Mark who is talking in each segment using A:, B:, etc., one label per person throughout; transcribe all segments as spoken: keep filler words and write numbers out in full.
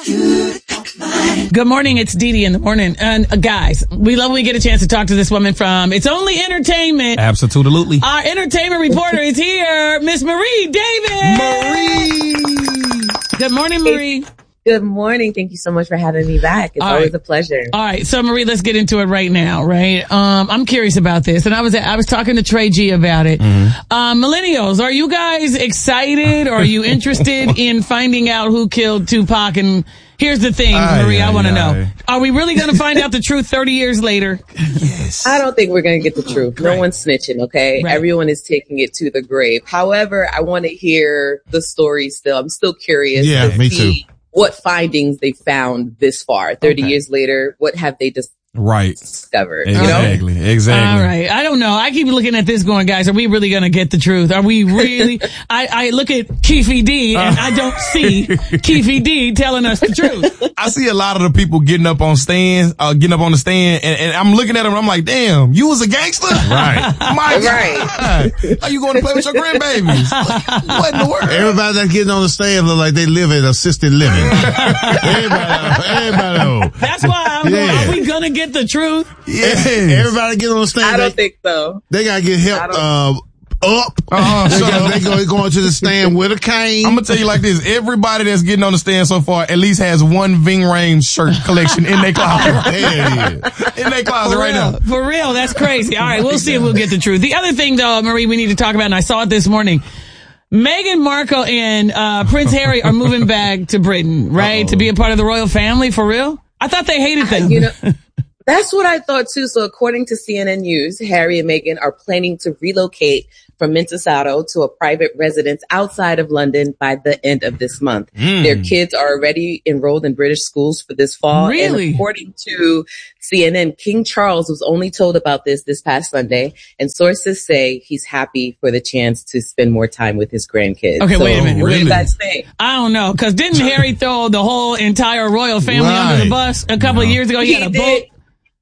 A: Good morning, it's Dee Dee in the morning. And uh, guys, we love when we get a chance to talk to this woman from It's Only Entertainment.
B: Absolutely.
A: Our entertainment reporter is here, Miss Marie Davis.
B: Marie.
A: Good morning, Marie.
C: Good morning. Thank you so much for having me back. It's
A: All
C: always
A: right.
C: a pleasure.
A: All right. So Marie, let's get into it right now, right? Um, I'm curious about this. And I was, I was talking to Trey G about it. Mm-hmm. Um, millennials, are you guys excited or are you interested in finding out who killed Tupac? And here's the thing,
B: aye,
A: Marie,
B: aye,
A: I want to
B: aye.
A: know. Are we really going to find out the truth thirty years later?
B: Yes.
C: I don't think we're going to get the truth. No
A: Right.
C: one's snitching, okay?
A: Right.
C: Everyone is taking it to the grave. However, I want to hear the story still. I'm still curious
B: Yeah,
C: to
B: me
C: see
B: too.
C: what findings they found this far. thirty
A: Okay.
C: years later, what have they dis-
B: Right.
C: discovered? You know?
B: Exactly. Exactly.
A: All right. I don't know. I keep looking at this going, guys, are we really going to get the truth? Are we really? I, I look at Keefe D and I don't see Keefe D telling us the truth.
B: I see a lot of the people getting up on stands, uh, getting up on the stand, and, and I'm looking at them and I'm like, damn, you was a gangster? Right. My
C: Right.
B: God. Are you going to play with your grandbabies? What, what in the world?
D: Everybody that's getting on the stand look like they live in assisted living. everybody, everybody know.
A: That's why I'm going,
D: Yeah.
A: are we going to get the truth?
B: Yes.
D: Everybody get on the stand.
C: I don't
D: they,
C: think so.
D: they gotta get help, uh, up.
B: Uh-uh,
D: they,
B: shut
D: got,
B: up.
D: they go, going to the stand with a cane.
B: I'm gonna tell you like this. Everybody that's getting on the stand so far at least has one Ving Rhames shirt collection in their closet.
D: Hell yeah.
B: In their closet
A: For
B: right
A: real.
B: now.
A: For real. That's crazy. All right. We'll see if we'll get the truth. The other thing, though, Marie, we need to talk about, and I saw it this morning. Meghan Markle and uh Prince Harry are moving back to Britain, right?
D: Uh-oh.
A: To be a part of the royal family. For real? I thought they hated them.
C: You know, that's what I thought too. So according to C N N News, Harry and Meghan are planning to relocate from Monticello to a private residence outside of London by the end of this month.
B: Mm.
C: Their kids are already enrolled in British schools for this fall.
A: Really?
C: And according to C N N, King Charles was only told about this this past Sunday, and sources say he's happy for the chance to spend more time with his grandkids.
A: Okay,
C: So
A: wait a minute,
C: What do
A: wait a
C: you
A: minute.
C: guys think?
A: I don't know. Cause didn't Harry throw the whole entire royal family under the
D: Right.
A: bus a couple of years ago? He,
C: He
A: had a
C: did.
A: boat.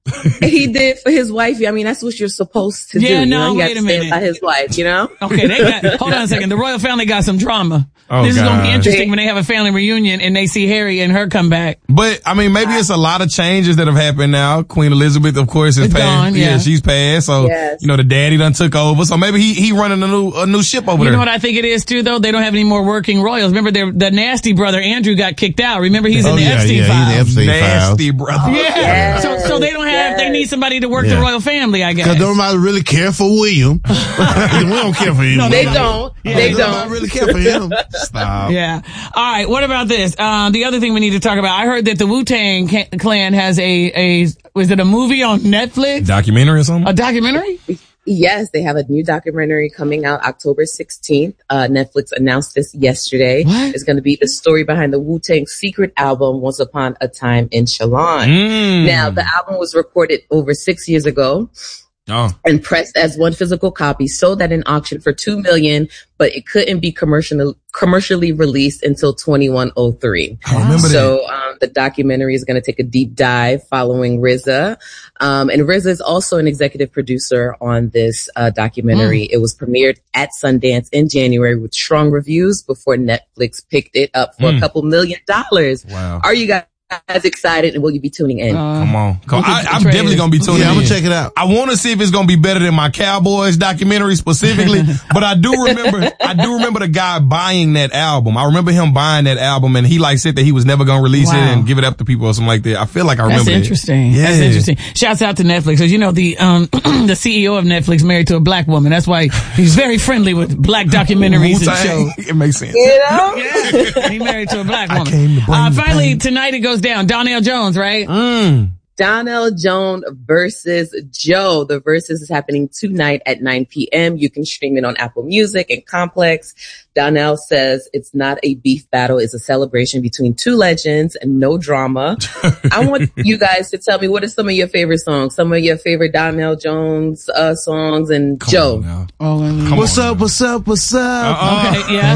C: He did for his wife. I mean, that's what you're supposed to do.
A: Yeah,
C: you
A: no,
C: know? You
A: wait
C: got
A: a
C: to stand
A: minute.
C: by his wife, you know?
A: Okay, they got, hold on a second. The royal family got some drama.
B: Oh,
A: this is going to be
B: God.
A: interesting when they have a family reunion and they see Harry and her come back.
B: But, I mean, maybe it's a lot of changes that have happened now. Queen Elizabeth, of course, is
A: It's
B: passed.
A: gone, yeah.
B: she's passed. So,
C: Yes.
B: you know, the daddy done took over. So maybe he, he running a new, a new ship over
A: You
B: there.
A: know what I think it is too, though? They don't have any more working royals. Remember, their the nasty brother Andrew got kicked out. Remember, he's in
D: Oh,
A: the
D: yeah,
A: Epstein
D: yeah,
A: files.
D: he's the Epstein
B: Nasty
D: files.
B: brother.
A: Yeah.
C: Yes,
A: So, so they don't have. They
C: yes.
A: need somebody to work the
D: Yeah.
A: royal family, I guess.
D: Cause nobody really care for William. we don't care for him.
A: No,
C: They
A: no,
C: don't.
D: Yeah,
C: They
D: nobody
C: don't.
D: really care for him. Stop.
A: Yeah. All right. What about this? Uh, the other thing we need to talk about. I heard that the Wu-Tang ca- Clan has a a was it a movie on Netflix?
B: Documentary or something?
A: A documentary?
C: Yes, they have a new documentary coming out October sixteenth. Uh, Netflix announced this yesterday.
A: What?
C: It's going to be the story behind the Wu-Tang secret album, Once Upon a Time in Shalon.
B: Mm.
C: Now, the album was recorded over six years ago
B: Oh.
C: and pressed as one physical copy, sold at an auction for two million dollars, but it couldn't be commercially commercially released until twenty-one oh three.
B: I remember that.
C: So um, the documentary is going to take a deep dive following R Z A. Um, and R Z A is also an executive producer on this uh, documentary.
A: Hmm.
C: It was premiered at Sundance in January with strong reviews before Netflix picked it up for
B: Mm.
C: a couple million dollars.
B: Wow.
C: Are you guys excited, and will you be tuning in?
A: Uh,
B: Come on. Come
A: look
B: on.
A: at
B: I, I'm
A: the
B: definitely
A: trailers.
B: going to be tuning
D: Yeah, I'm
B: in.
D: gonna check it out.
B: I want to see if it's going to be better than my Cowboys documentary specifically, but I do remember, I do remember the guy buying that album. I remember him buying that album and he like said that he was never going to release
A: Wow.
B: it and give it up to people or something like that. I feel like I
A: That's
B: remember
A: interesting.
B: that. Yeah.
A: That's interesting. Shouts out to Netflix. As you know, the um the C E O of Netflix married to a black woman. That's why he's very friendly with black documentaries and
B: Wu-Tang.
A: shows.
B: It makes sense.
C: You know?
A: Yeah, he married to a black
B: I
A: woman.
B: came to bring
A: Uh,
B: the
A: finally,
B: pain.
A: tonight it goes down. Donnell Jones, right?
B: Mm.
C: Donnell Jones versus Joe. The versus is happening tonight at nine p.m. You can stream it on Apple Music and Complex. Donnell says it's not a beef battle. It's a celebration between two legends and no drama. I want you guys to tell me, what are some of your favorite songs? Some of your favorite Donnell Jones uh, songs and
B: Come
C: Joe.
B: on now.
A: Oh,
B: Come
D: What's
B: on
D: up?
B: now.
D: What's up? What's up?
B: Uh-uh.
A: okay, yeah.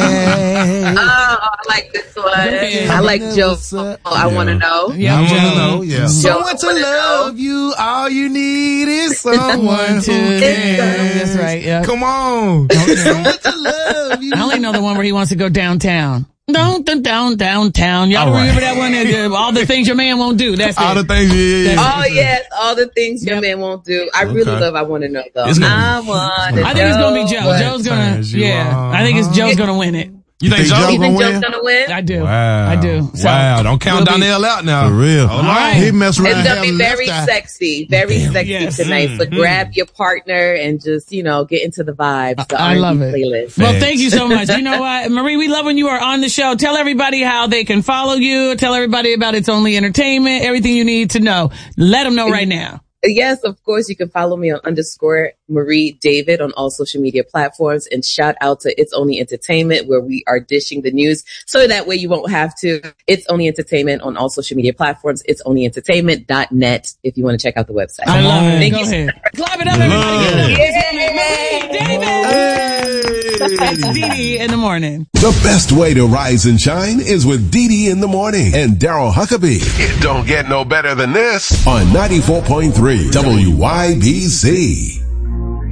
D: Hey.
C: Oh, I like this one.
A: Okay.
C: I like Joe.
D: What's up?
C: Oh, I
B: Yeah.
C: want to know.
A: Yeah,
D: I want to
A: Joe.
D: know. Yeah.
C: Joe,
B: Someone to
C: I wanna
B: love you. All you need is someone
A: One,
B: who
A: two, three.
B: cares.
A: That's right. Yeah.
B: Come on. Someone to love you.
A: I only know the one where he wants to go downtown. Down, down, down, downtown. Y'all
B: All right.
A: remember that one? Uh, all the things your man won't do. That's
B: All
A: it.
B: the things, yeah, yeah, yeah.
C: Oh yes, all the things your
A: Yep.
C: man won't do. I
B: Okay.
C: really love. I want to know though.
B: It's gonna be-
C: I want to
A: I think it's gonna be Joe.
C: what-
A: Joe's gonna,
B: turns you
A: yeah.
B: on.
A: I think it's Joe's gonna win it.
B: You think
D: think
B: Joe?
D: Joe
C: You think
D: gonna
C: Joe's
D: win?
C: gonna win?
A: I do.
B: Wow.
A: I do. So,
B: Wow. Don't count
A: we'll be-
B: Donnell out now.
D: For real.
B: Hold on.
A: right.
D: He messed around.
C: It's gonna be
D: having
C: very
D: left eye.
C: sexy, very sexy
A: Yes.
C: tonight. So
B: Mm-hmm.
C: grab your partner and just, you know, get into the vibes. The
A: I
C: R and B
A: love it.
C: playlist.
A: Well,
B: Thanks.
A: thank you so much. You know what, Marie, we love when you are on the show. Tell everybody how they can follow you. Tell everybody about It's Only Entertainment, everything you need to know. Let them know right now.
C: Yes, of course, you can follow me on underscore Marie David on all social media platforms, and shout out to It's Only Entertainment, where we are dishing the news so that way you won't have to. It's Only Entertainment on all social media platforms. It's only entertainment dot net if you want to check out the website.
A: I love it.
C: Thank
A: Go
C: you.
A: ahead. Clap it up, everybody. Give it up. It's Marie David. That's Dee Dee in the morning.
E: The best way to rise and shine is with Dee Dee in the morning and Daryl Huckabee. It don't get no better than this on ninety-four point three W Y B C.